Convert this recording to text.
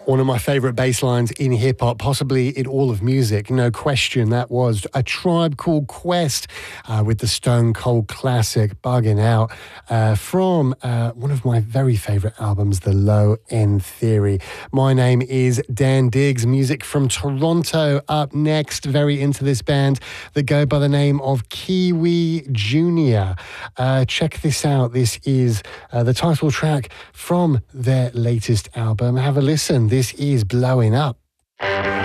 One of my favourite bass lines in hip-hop, possibly in all of music, no question. That was A Tribe Called Quest with the Stone Cold classic Bugging Out from one of my very favourite albums, The Low End Theory. My name is Dan Diggs, music from Toronto. Up next, very into this band that go by the name of Kiwi Junior. Check this out. This is the title track from their latest album. Have a listen. This is Blowing Up.